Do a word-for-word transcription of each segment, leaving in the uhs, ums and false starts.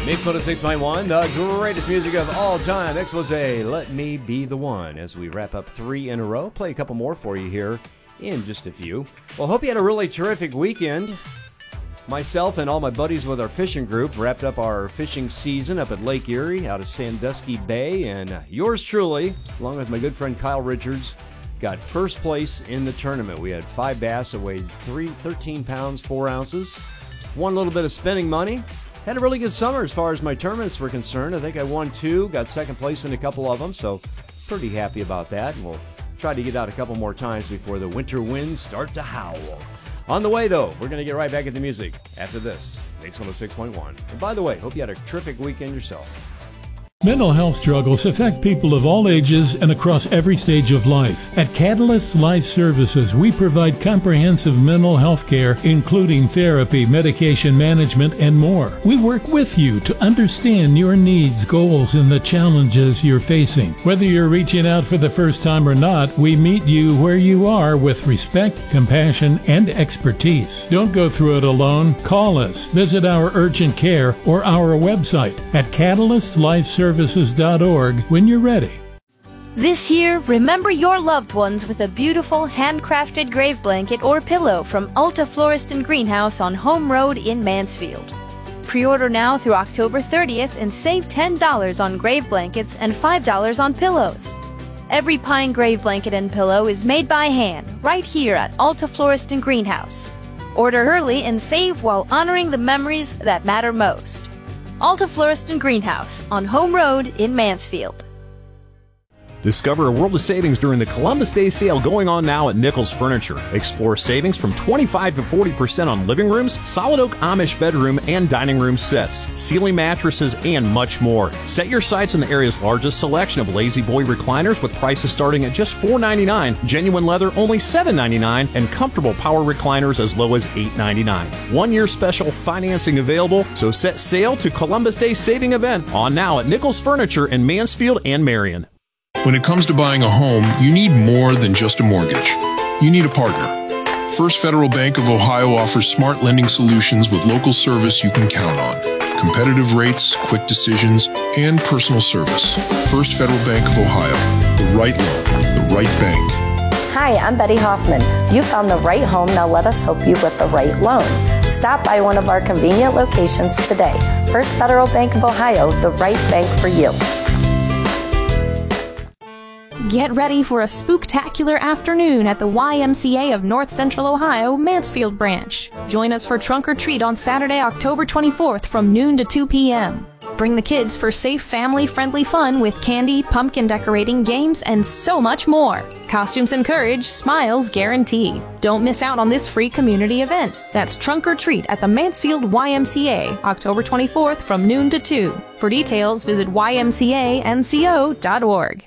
Mix one oh six point one, the greatest music of all time. Expose, Let Me Be the One. As we wrap up three in a row, play a couple more for you here in just a few. Well, hope you had a really terrific weekend. Myself and all my buddies with our fishing group wrapped up our fishing season up at Lake Erie out of Sandusky Bay. And yours truly, along with my good friend Kyle Richards, got first place in the tournament. We had five bass that weighed three, thirteen pounds, four ounces. Won a little bit of spending money. Had a really good summer as far as my tournaments were concerned. I think I won two, got second place in a couple of them, so pretty happy about that. And we'll try to get out a couple more times before the winter winds start to howl. On the way, though, we're going to get right back at the music after this. Mix one oh six point one. And by the way, hope you had a terrific weekend yourself. Mental health struggles affect people of all ages and across every stage of life. At Catalyst Life Services, we provide comprehensive mental health care, including therapy, medication management, and more. We work with you to understand your needs, goals, and the challenges you're facing. Whether you're reaching out for the first time or not, we meet you where you are with respect, compassion, and expertise. Don't go through it alone. Call us. Visit our urgent care or our website at catalyst life services dot org when you're ready. This year, remember your loved ones with a beautiful handcrafted grave blanket or pillow from Alta Florist and Greenhouse on Home Road in Mansfield. Pre-order now through October thirtieth and save ten dollars on grave blankets and five dollars on pillows. Every pine grave blanket and pillow is made by hand right here at Alta Florist and Greenhouse. Order early and save while honoring the memories that matter most. Alta Florist and Greenhouse on Home Road in Mansfield. Discover a world of savings during the Columbus Day sale going on now at Nichols Furniture. Explore savings from twenty-five to forty percent on living rooms, solid oak Amish bedroom and dining room sets, ceiling mattresses, and much more. Set your sights on the area's largest selection of Lazy Boy recliners with prices starting at just four ninety-nine, genuine leather only seven ninety-nine, and comfortable power recliners as low as eight ninety-nine. One-year special financing available, so set sail to Columbus Day saving event on now at Nichols Furniture in Mansfield and Marion. When it comes to buying a home, you need more than just a mortgage. You need a partner. First Federal Bank of Ohio offers smart lending solutions with local service you can count on. Competitive rates, quick decisions, and personal service. First Federal Bank of Ohio. The right loan, the right bank. Hi, I'm Betty Hoffman. You found the right home, now let us help you with the right loan. Stop by one of our convenient locations today. First Federal Bank of Ohio, the right bank for you. Get ready for a spooktacular afternoon at the Y M C A of North Central Ohio, Mansfield Branch. Join us for Trunk or Treat on Saturday, October twenty-fourth from noon to two p.m. Bring the kids for safe, family-friendly fun with candy, pumpkin decorating, games, and so much more. Costumes encourage, smiles guaranteed. Don't miss out on this free community event. That's Trunk or Treat at the Mansfield Y M C A, October twenty-fourth from noon to two. For details, visit y m c a n c o dot org.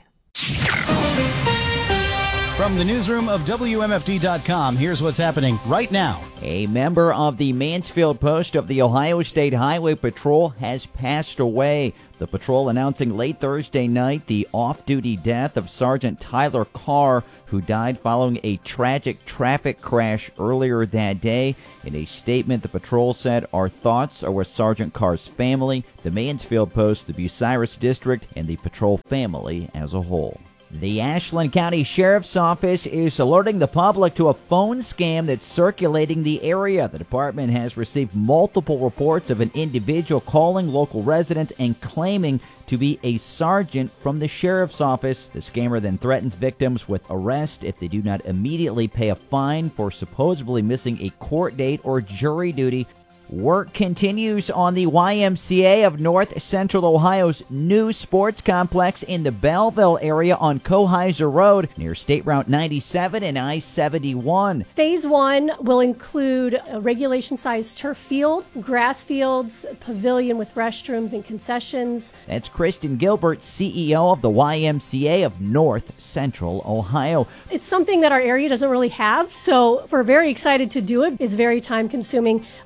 From the newsroom of W M F D dot com, here's what's happening right now. A member of the Mansfield Post of the Ohio State Highway Patrol has passed away. The patrol announcing late Thursday night the off-duty death of Sergeant Tyler Carr, who died following a tragic traffic crash earlier that day. In a statement, the patrol said, "Our thoughts are with Sergeant Carr's family, the Mansfield Post, the Bucyrus District, and the patrol family as a whole." The Ashland County Sheriff's Office is alerting the public to a phone scam that's circulating the area. The department has received multiple reports of an individual calling local residents and claiming to be a sergeant from the sheriff's office. The scammer then threatens victims with arrest if they do not immediately pay a fine for supposedly missing a court date or jury duty. Work continues on the Y M C A of North Central Ohio's new sports complex in the Belleville area on Coheiser Road near State Route ninety-seven and I seventy-one. Phase one will include a regulation-sized turf field, grass fields, pavilion with restrooms and concessions. That's Kristen Gilbert, C E O of the Y M C A of North Central Ohio. It's something that our area doesn't really have, so we're very excited to do it. It's very time-consuming. I know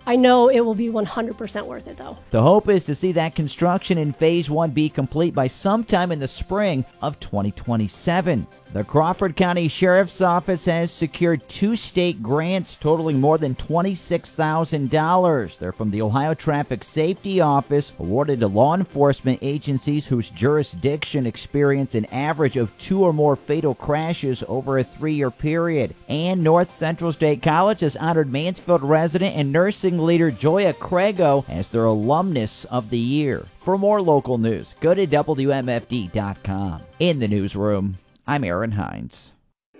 it will be one hundred percent worth it, though. The hope is to see that construction in Phase one be complete by sometime in the spring of twenty twenty-seven. The Crawford County Sheriff's Office has secured two state grants totaling more than twenty-six thousand dollars. They're from the Ohio Traffic Safety Office, awarded to law enforcement agencies whose jurisdiction experience an average of two or more fatal crashes over a three-year period. And North Central State College has honored Mansfield resident and nursing leader Joya Craigo as their alumnus of the year. For more local news, go to W M F D dot com. In the newsroom, I'm Aaron Hines.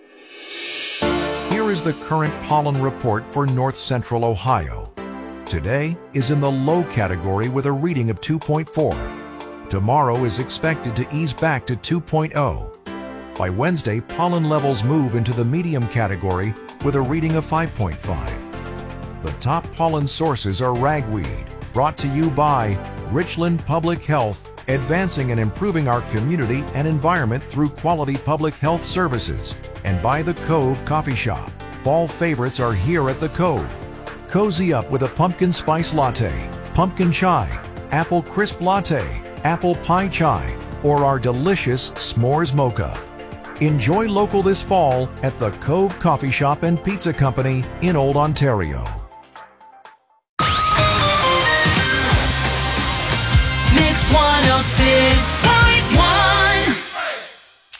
Here is the current pollen report for North Central Ohio. Today is in the low category with a reading of two point four. Tomorrow is expected to ease back to two point oh. By Wednesday, pollen levels move into the medium category with a reading of five point five. The top pollen sources are ragweed, brought to you by Richland Public Health, advancing and improving our community and environment through quality public health services, and by the Cove Coffee Shop. Fall favorites are here at the Cove. Cozy up with a pumpkin spice latte, pumpkin chai, apple crisp latte, apple pie chai, or our delicious s'mores mocha. Enjoy local this fall at the Cove Coffee Shop and Pizza Company in Old Ontario. Mix one oh six.